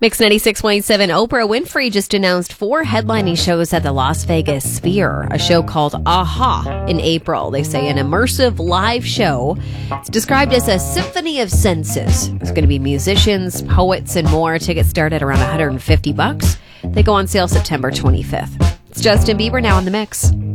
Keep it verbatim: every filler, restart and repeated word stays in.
Mix ninety-six point seven. Oprah Winfrey just announced four headlining shows at the Las Vegas Sphere. A show called Aha in April. They say an immersive live show. It's described as a symphony of senses. There's going to be musicians, poets, and more. Tickets start at around one hundred fifty bucks. They go on sale September twenty-fifth. It's Justin Bieber now in the mix.